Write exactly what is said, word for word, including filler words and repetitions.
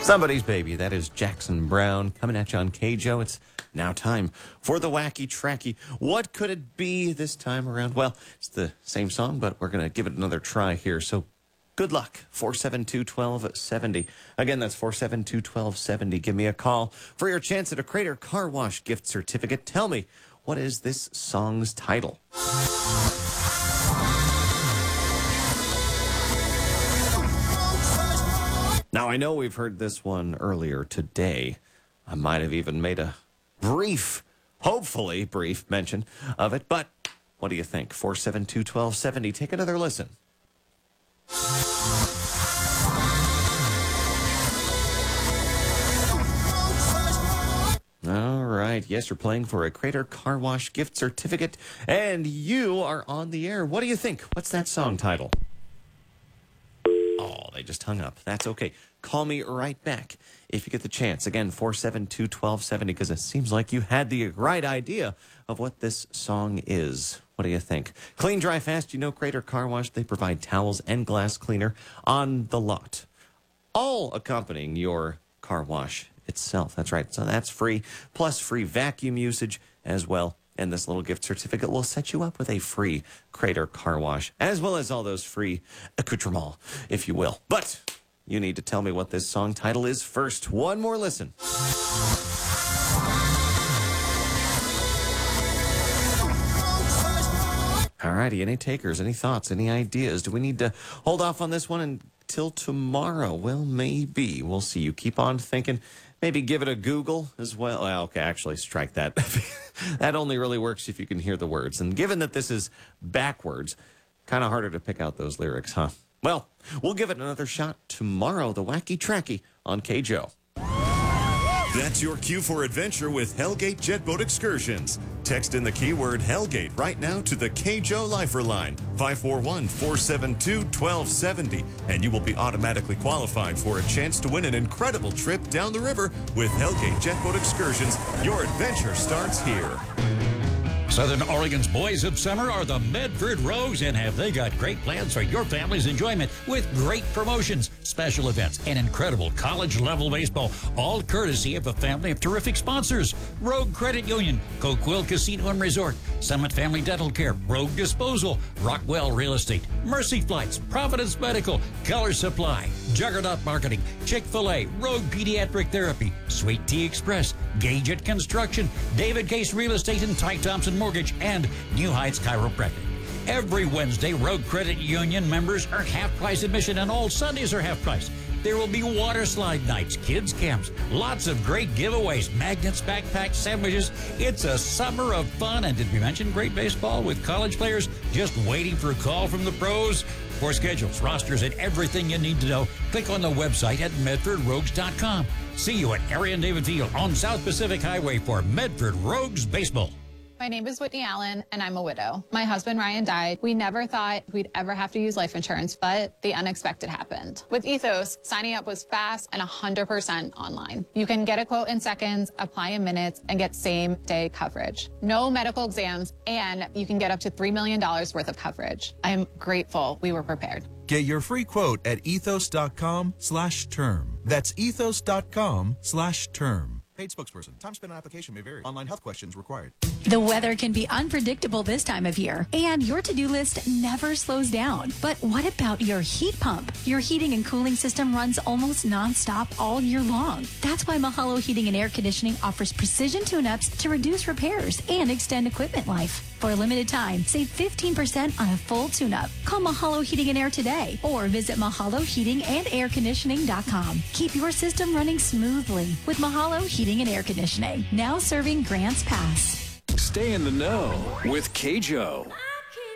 Somebody's Baby. That is Jackson Browne coming at you on K J O. It's now time for the Wacky Tracky. What could it be this time around? Well, it's the same song, but we're going to give it another try here. So good luck. four seven two, one two seven zero. Again, that's four seven two, one two seven zero. Give me a call for your chance at a Crater Car Wash gift certificate. Tell me, what is this song's title? Now, I know we've heard this one earlier today. I might have even made a brief, hopefully brief mention of it. But what do you think? four seven two, one two seven zero. Take another listen. All right. Yes, you're playing for a Crater Car Wash gift certificate, and you are on the air. What do you think? What's that song title? Oh, they just hung up. That's okay. Call me right back if you get the chance. Again, four seven two, one two seven zero, because it seems like you had the right idea of what this song is. What do you think? Clean, dry, fast. You know Crater Car Wash. They provide towels and glass cleaner on the lot, all accompanying your car wash itself. That's right. So that's free, plus free vacuum usage as well. And this little gift certificate will set you up with a free Crater Car Wash, as well as all those free accoutrements, if you will. But you need to tell me what this song title is first. One more listen. All righty. Any takers, any thoughts, any ideas? Do we need to hold off on this one until tomorrow? Well, maybe. We'll see. You keep on thinking. Maybe give it a Google as well. well okay, actually, strike that. That only really works if you can hear the words. And given that this is backwards, kind of harder to pick out those lyrics, huh? Well, we'll give it another shot tomorrow. The Wacky Tracky on K J O. That's your cue for adventure with Hellgate Jet Boat Excursions. Text in the keyword Hellgate right now to the K J O Lifer line, five four one, four seven two, one two seven zero, and you will be automatically qualified for a chance to win an incredible trip down the river with Hellgate Jet Boat Excursions. Your adventure starts here. Southern Oregon's boys of summer are the Medford Rogues, and have they got great plans for your family's enjoyment with great promotions, special events, and incredible college-level baseball, all courtesy of a family of terrific sponsors. Rogue Credit Union, Coquille Casino and Resort, Summit Family Dental Care, Rogue Disposal, Rockwell Real Estate, Mercy Flights, Providence Medical, Color Supply, Juggernaut Marketing, Chick-fil-A, Rogue Pediatric Therapy, Sweet Tea Express, Gagent Construction, David Case Real Estate, and Ty Thompson Mortgage, and New Heights Chiropractic. Every Wednesday, Rogue Credit Union members earn half-price admission, and all Sundays are half-price. There will be water slide nights, kids camps, lots of great giveaways, magnets, backpacks, sandwiches. It's a summer of fun, and did we mention great baseball with college players just waiting for a call from the pros? For schedules, rosters, and everything you need to know, click on the website at medford rogues dot com. See you at Arian David Field on South Pacific Highway for Medford Rogues Baseball. My name is Whitney Allen, and I'm a widow. My husband, Ryan, died. We never thought we'd ever have to use life insurance, but the unexpected happened. With Ethos, signing up was fast and one hundred percent online. You can get a quote in seconds, apply in minutes, and get same-day coverage. No medical exams, and you can get up to three million dollars worth of coverage. I am grateful we were prepared. Get your free quote at ethos.com slash term. That's ethos.com slash term. Paid spokesperson. Time spent on application may vary. Online health questions required. The weather can be unpredictable this time of year, and your to-do list never slows down. But what about your heat pump? Your heating and cooling system runs almost nonstop all year long. That's why Mahalo Heating and Air Conditioning offers precision tune-ups to reduce repairs and extend equipment life. For a limited time, save fifteen percent on a full tune-up. Call Mahalo Heating and Air today, or visit mahalo heating and air conditioning dot com. Keep your system running smoothly with Mahalo Heating and Air Conditioning, now serving Grants Pass. Stay in the know with K J O.